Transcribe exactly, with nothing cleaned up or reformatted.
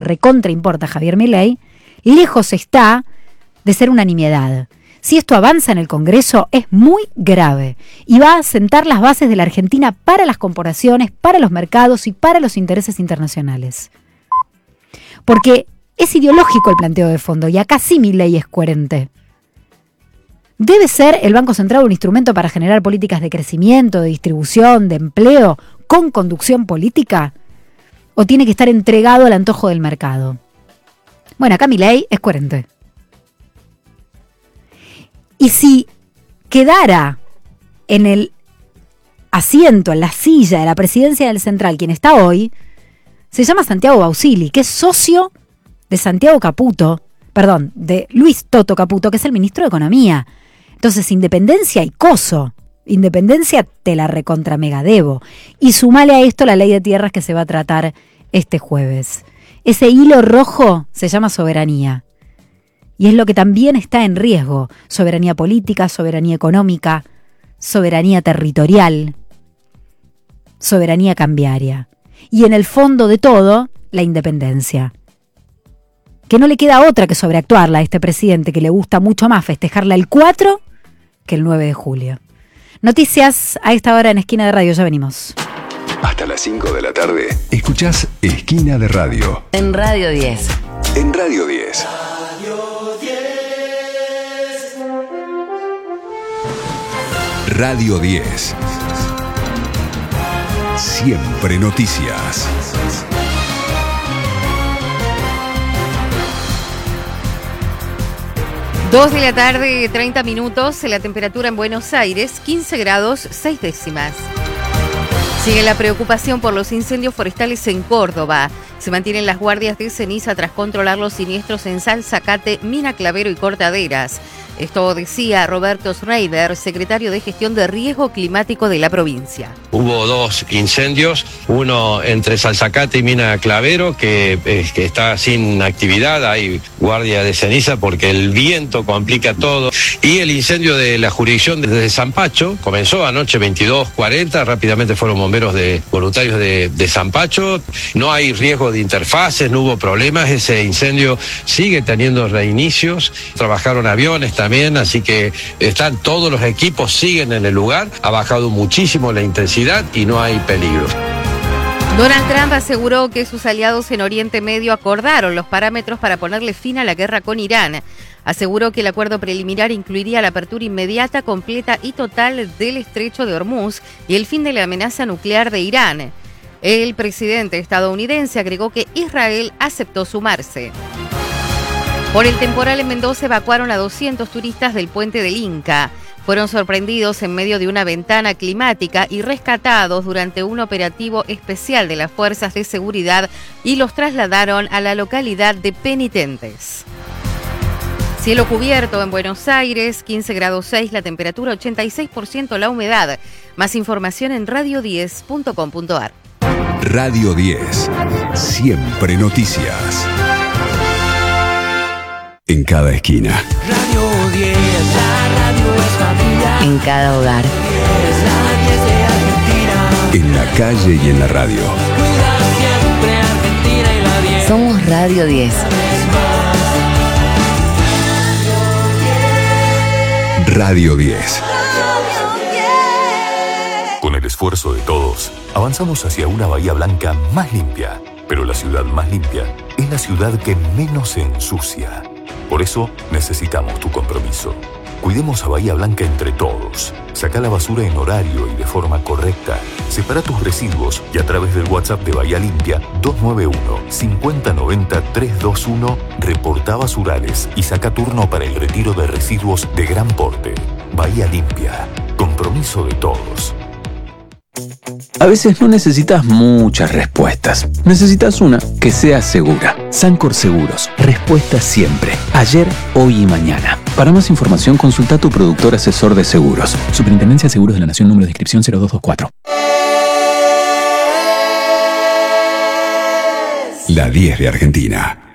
recontra importa a Javier Milei, lejos está de ser unanimidad. Si esto avanza en el Congreso, es muy grave y va a sentar las bases de la Argentina para las corporaciones, para los mercados y para los intereses internacionales. Porque es ideológico el planteo de fondo y acá sí Milei es coherente. ¿Debe ser el Banco Central un instrumento para generar políticas de crecimiento, de distribución, de empleo, con conducción política? ¿O tiene que estar entregado al antojo del mercado? Bueno, acá Milei es coherente. Y si quedara en el asiento, en la silla de la presidencia del Central, quien está hoy, se llama Santiago Bausili, que es socio de Santiago Caputo, perdón, de Luis Toto Caputo, que es el ministro de Economía. Entonces, independencia y coso. Independencia te la recontra mega debo. Y sumale a esto la ley de tierras que se va a tratar este jueves. Ese hilo rojo se llama soberanía. Y es lo que también está en riesgo. Soberanía política, soberanía económica, soberanía territorial, soberanía cambiaria. Y en el fondo de todo, la independencia. Que no le queda otra que sobreactuarla a este presidente que le gusta mucho más festejarla el cuatro que el nueve de julio. Noticias a esta hora en Esquina de Radio, ya venimos. Hasta las cinco de la tarde, escuchás Esquina de Radio. En Radio diez. En Radio diez. Radio diez. Siempre noticias. Dos de la tarde, treinta minutos, la temperatura en Buenos Aires, quince grados, seis décimas. Sigue la preocupación por los incendios forestales en Córdoba. Se mantienen las guardias de ceniza tras controlar los siniestros en Salzacate, Mina Clavero y Cortaderas. Esto decía Roberto Schreiber, secretario de Gestión de Riesgo Climático de la provincia. Hubo dos incendios, uno entre Salzacate y Mina Clavero, que, eh, que está sin actividad, hay guardia de ceniza porque el viento complica todo. Y el incendio de la jurisdicción desde Zampacho comenzó anoche veintidós cuarenta, rápidamente fueron bomberos de voluntarios de, de Zampacho. No hay riesgo de interfaces, no hubo problemas, ese incendio sigue teniendo reinicios, trabajaron aviones también. También, así que están todos los equipos, siguen en el lugar, ha bajado muchísimo la intensidad y no hay peligro. Donald Trump aseguró que sus aliados en Oriente Medio acordaron los parámetros para ponerle fin a la guerra con Irán. Aseguró que el acuerdo preliminar incluiría la apertura inmediata, completa y total del estrecho de Hormuz y el fin de la amenaza nuclear de Irán. El presidente estadounidense agregó que Israel aceptó sumarse. Por el temporal en Mendoza evacuaron a doscientos turistas del puente del Inca. Fueron sorprendidos en medio de una ventana climática y rescatados durante un operativo especial de las fuerzas de seguridad y los trasladaron a la localidad de Penitentes. Cielo cubierto en Buenos Aires, quince grados seis, la temperatura ochenta y seis por ciento la humedad. Más información en radio diez punto com punto a r. Radio diez. Siempre noticias. En cada esquina. Radio diez, la radio es familia. En cada hogar. Es la diez de Argentina. En la calle y en la radio. Cuida siempre Argentina y la diez. Somos Radio diez. Radio diez. Con el esfuerzo de todos, avanzamos hacia una Bahía Blanca más limpia. Pero la ciudad más limpia es la ciudad que menos se ensucia. Por eso necesitamos tu compromiso. Cuidemos a Bahía Blanca entre todos. Saca la basura en horario y de forma correcta. Separa tus residuos y a través del WhatsApp de Bahía Limpia dos nueve uno, cinco cero nueve cero, tres dos uno reporta basurales y saca turno para el retiro de residuos de gran porte. Bahía Limpia. Compromiso de todos. A veces no necesitas muchas respuestas. Necesitas una que sea segura. Sancor Seguros. Respuesta siempre. Ayer, hoy y mañana. Para más información, consulta a tu productor asesor de seguros. Superintendencia de Seguros de la Nación, número de inscripción cero dos dos cuatro. La diez de Argentina.